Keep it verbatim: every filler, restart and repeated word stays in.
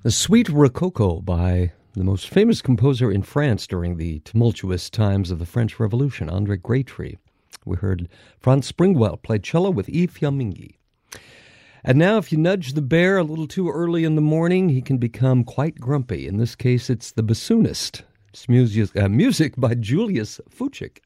The Suite Rococo by the most famous composer in France during the tumultuous times of the French Revolution, André Grétry. We heard Franz Springwell play cello with Yves Yamingi. And now, if you nudge the bear a little too early in the morning, he can become quite grumpy. In this case, it's The Bassoonist. It's music, uh, music by Julius Fučík.